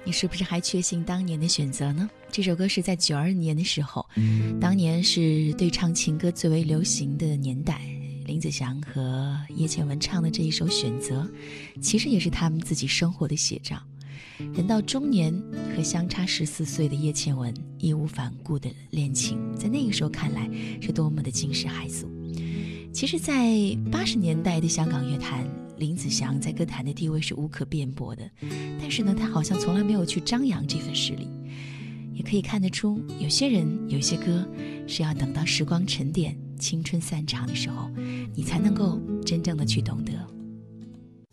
你是不是还确信当年的选择呢？这首歌是在92年的时候，当年是对唱情歌最为流行的年代，林子祥和叶倩文唱的这一首《选择》，其实也是他们自己生活的写照。人到中年，和相差14岁的叶倩文义无反顾的恋情，在那个时候看来是多么的惊世骇俗。其实在80年代的香港乐坛，林子祥在歌坛的地位是无可辩驳的，但是呢，他好像从来没有去张扬这份实力。也可以看得出，有些人有些歌是要等到时光沉淀，青春散场的时候，你才能够真正的去懂得。